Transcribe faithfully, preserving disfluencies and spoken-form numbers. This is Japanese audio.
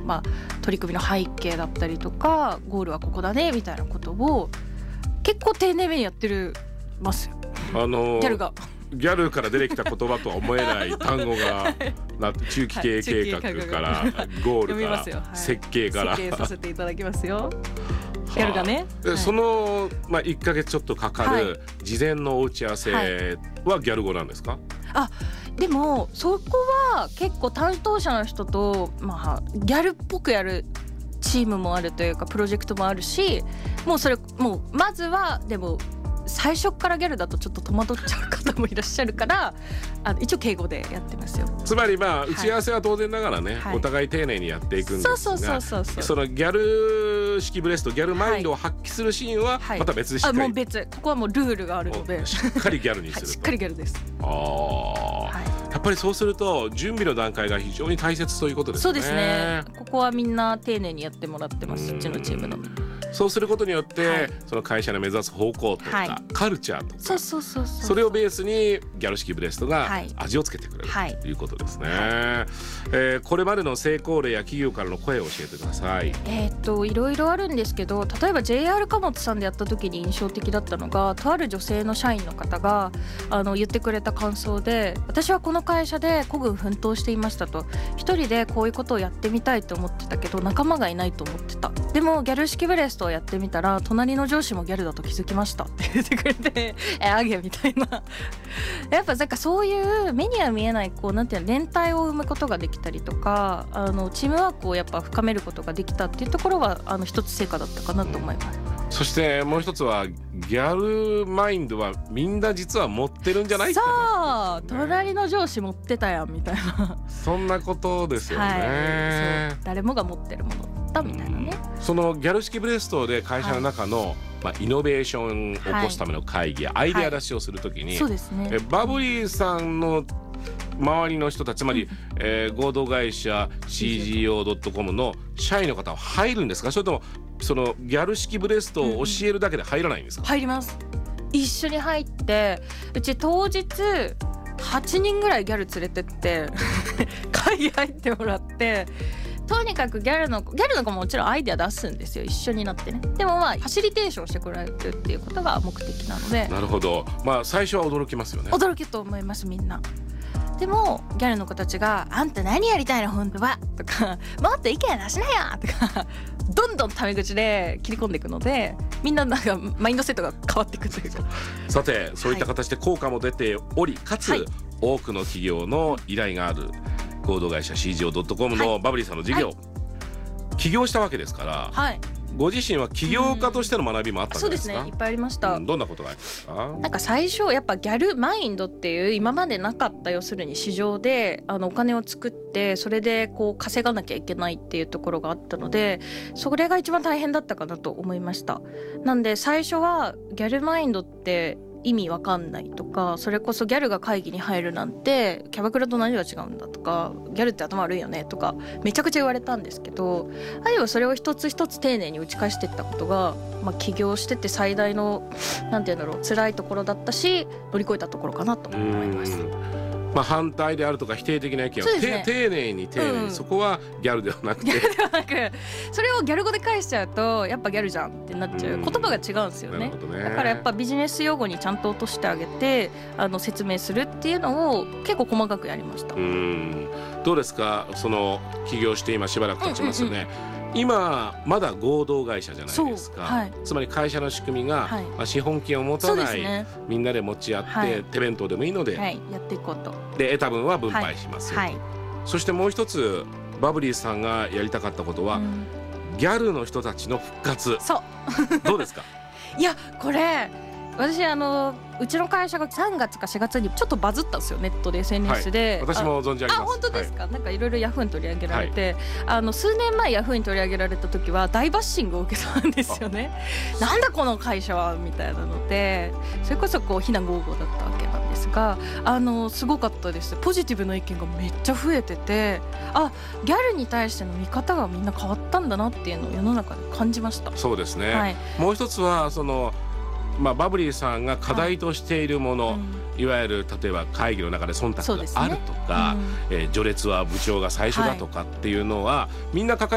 まあ、取り組みの背景だったりとかゴールはここだねみたいなことを結構丁寧めにやってるますよ、 あのー、 ギャルがギャルから出てきた言葉とは思えない単語がなって中期経営計画からゴールから設計から設計させていただきますよギャルがね、 で、はい、その、まあ、いっかげつちょっとかかる事前のお打ち合わせはギャル語なんですか？ あ、でもそこは結構担当者の人と、まあ、ギャルっぽくやるチームもあるというかプロジェクトもあるし、もうそれもうまずはでも最初からギャルだとちょっと戸惑っちゃう方もいらっしゃるからあの一応敬語でやってますよ。 つまりまあ打ち合わせは当然ながらね、はい、お互い丁寧にやっていくんですが、 そうそうそうそう、 そのギャル式ブレストギャルマインドを発揮するシーンはまた別でしっかり、 はいはい、あもう別、ここはもうルールがあるのでしっかりギャルにすると、 はい、しっかりギャルです。 あ、はい、やっぱりそうすると準備の段階が非常に大切ということですね。 そうですね、ここはみんな丁寧にやってもらってます、うちのチームの。 そうすることによって、はい、その会社の目指す方向とか、はい、カルチャーとか、 そうそうそうそう、 それをベースにギャル式ブレストが味をつけてくれる、はい、ということですね、はい、えー、これまでの成功例や企業からの声を教えてください。 えー、っといろいろあるんですけど、例えば ジェイアール 貨物さんでやった時に印象的だったのが、とある女性の社員の方があの言ってくれた感想で、私はこの会社で孤軍奮闘していましたと、一人でこういうことをやってみたいと思ってたけど仲間がいないと思ってた、でもギャル式ブレストをやってみたら隣の上司もギャルだと気づきましたって言ってくれてえあげみたいなやっぱなんかそういう目には見えないこうなんていうの連帯を生むことができたりとか、あのチームワークをやっぱ深めることができたっていうところはあの一つ成果だったかなと思います。 そしてもう一つはギャルマインドはみんな実は持ってるんじゃないかな、 そう、隣の上司持ってたやんみたいなそんなことですよね、 はい、そう、誰もが持ってるものだみたいなね、 うん、そのギャル式ブレストで会社の中の、はい、まあ、イノベーションを起こすための会議やアイデア出しをするときに、はい、そうですね、えバブリーさんの周りの人たち、つまり、うん、えー、合同会社 シージーオードットコム の社員の方は入るんですか？それともそのギャル式ブレストを教えるだけで入らないんですか？うん、 入ります。一緒に入って、うち当日はちにんぐらいギャル連れてって会議入ってもらって、とにかくギャルのギャルの子ももちろんアイデア出すんですよ、一緒になってね。でもまあファシリテーションしてくれるっていうことが目的なので。 なるほど、まあ最初は驚きますよね。 驚きと思います、みんな。でもギャルの子たちがあんた何やりたいの本当はとか、もっと意見出しなよとかどんどんタメ口で切り込んでいくので、みんななんかマインドセットが変わっていくというか。さてそういった形で効果も出ており、かつ、はい、多くの企業の依頼がある合同会社 シージーオードットコム のバブリーさんの事業、はい、起業したわけですから、はい、ご自身は起業家としての学びもあったんじゃないですか？ そうですね、いっぱいありました、 うん、どんなことがありますか？ なんか最初やっぱギャルマインドっていう今までなかった、要するに市場であのお金を作ってそれでこう稼がなきゃいけないっていうところがあったので、それが一番大変だったかなと思いました。なんで最初はギャルマインドって意味わかんないとか、それこそギャルが会議に入るなんてキャバクラと何が違うんだとか、ギャルって頭悪いよねとかめちゃくちゃ言われたんですけど、あるいはそれを一つ一つ丁寧に打ち返していったことが、まあ、起業してて最大のなんていうんだろう、辛いところだったし乗り越えたところかなと思います。 まあ、反対であるとか否定的な意見は、ね、丁寧に丁寧に、うん、そこはギャルではなくて、 ギャルではなくそれをギャル語で返しちゃうとやっぱギャルじゃんってなっちゃう、うん、言葉が違うんですよ ね, ねだからやっぱビジネス用語にちゃんと落としてあげてあの説明するっていうのを結構細かくやりました。 うん、どうですか、その起業して今しばらく経ちますよね、うんうんうん、今まだ合同会社じゃないですか、はい、つまり会社の仕組みが、はい、まあ、資本金を持たない、ね、みんなで持ち合って、はい、手弁当でもいいので、 はい、やっていこうと。 で得た分は分配しますよ、はいはい、そしてもう一つバブリーさんがやりたかったことは、うん、ギャルの人たちの復活。 そうどうですか？ いやこれ私あのうちの会社がさんがつかしがつにちょっとバズったんですよ、ネットで エスエヌエス で、 はい、私も存じ上げます。 あ、本当ですか、はい、なんかいろいろヤフーに取り上げられて、はい、あの数年前ヤフーに取り上げられた時は大バッシングを受けたんですよね。なんだこの会社はみたいなので、それこそこう非難合々だったわけなんですが、あのすごかったです。ポジティブな意見がめっちゃ増えてて、あ、ギャルに対しての見方がみんな変わったんだなっていうのを世の中で感じました。 そうですね、 はい、 もう一つはそのまあ、バブリーさんが課題としているもの、はい、うん、いわゆる例えば会議の中で忖度があるとか、ね、うん、えー、序列は部長が最初だとかっていうのは、はい、みんな抱え